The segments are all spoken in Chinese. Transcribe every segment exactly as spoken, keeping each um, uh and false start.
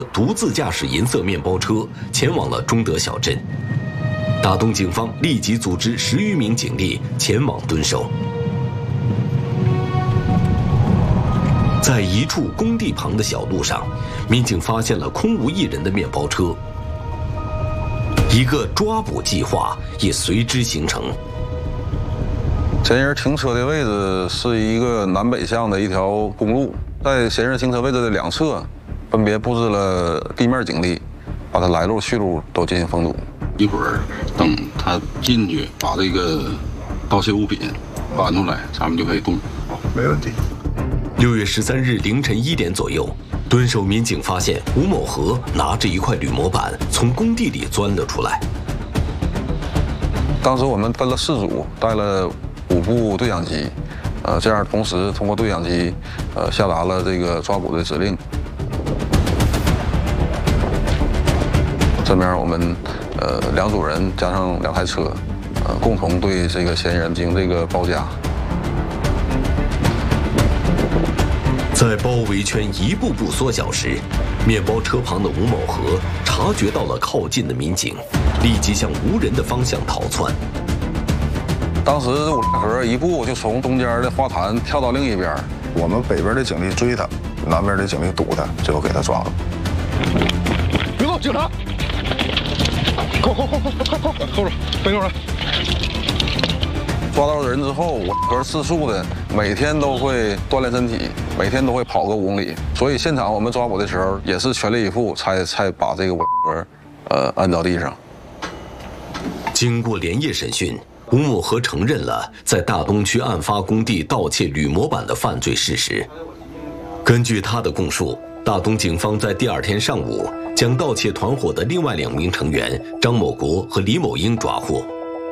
独自驾驶银色面包车前往了中德小镇。大东警方立即组织十余名警力前往蹲守。在一处工地旁的小路上，民警发现了空无一人的面包车，一个抓捕计划也随之形成。 嫌疑人停车的位置是一个南北向的一条公路，在嫌疑人停车位置的两侧，分别布置了地面警力，把他来路去路都进行封堵。 一会儿等他进去，把这个盗窃物品搬出来，咱们就可以动。 没问题。 六月十三日凌晨一点左右，蹲守民警发现吴某和拿着一块铝模板从工地里钻了出来。 当时我们分了四组，带了五部对讲机，呃，这样同时通过对讲机，呃，下达了这个抓捕的指令。这面我们呃两组人加上两台车，呃，共同对这个嫌疑人进行这个包夹。 在包围圈一步步缩小时，面包车旁的吴某和察觉到了靠近的民警，立即向无人的方向逃窜。 当时吴和一步就从中间的花坛跳到另一边， 我们北边的警力追他，南边的警力堵他，最后给他抓了。 别动，警察！快快快快快快快，后边背后来！ 抓到人之后，我和自述的每天都会锻炼身体，每天都会跑个五公里。所以现场我们抓捕的时候也是全力以赴，才才把这个我和呃按到地上。 经过连夜审讯，吴某和承认了在大东区案发工地盗窃铝模板的犯罪事实。根据他的供述，大东警方在第二天上午将盗窃团伙的另外两名成员张某国和李某英抓获。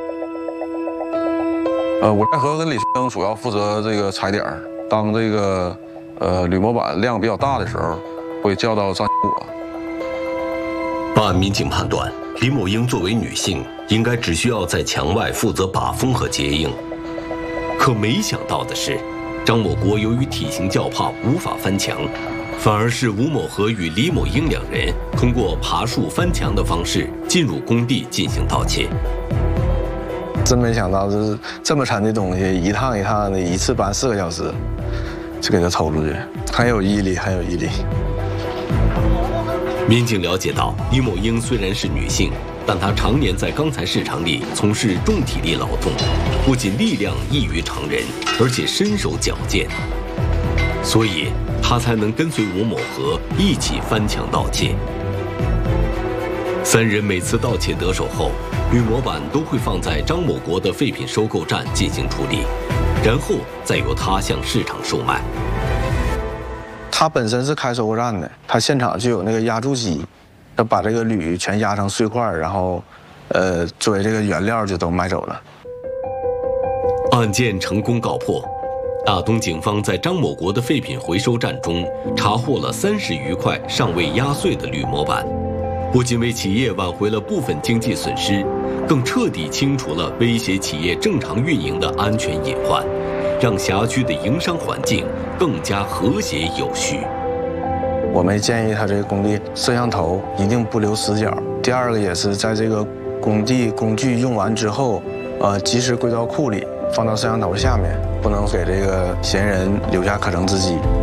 呃，武代和跟李学生主要负责这个踩点，当这个呃铝模板量比较大的时候，会叫到张果。 办案民警判断，李某英作为女性，应该只需要在墙外负责把风和接应。可没想到的是，张某国由于体型较胖，无法翻墙，反而是吴某和与李某英两人通过爬树翻墙的方式进入工地进行盗窃。 真没想到，就是这么沉的东西，一趟一趟的，一次搬四个小时，就给他偷出去，很有毅力，很有毅力。 民警了解到，李某英虽然是女性，但她常年在钢材市场里从事重体力劳动，不仅力量异于常人，而且身手矫健，所以她才能跟随吴某和一起翻墙盗窃。三人每次盗窃得手后，铝模板都会放在张某国的废品收购站进行处理，然后再由他向市场售卖。 他本身是开收购站的，他现场就有那个压铸机，他把这个铝全压成碎块，然后，呃，作为这个原料就都买走了。 案件成功告破，大东警方在张某国的废品回收站中查获了三十余块尚未压碎的铝模板。不仅为企业挽回了部分经济损失，更彻底清除了威胁企业正常运营的安全隐患，让辖区的营商环境更加和谐有序。 我们建议他这个工地摄像头一定不留死角。第二个也是在这个工地工具用完之后，呃，及时归到库里，放到摄像头下面，不能给这个嫌疑人留下可乘之机。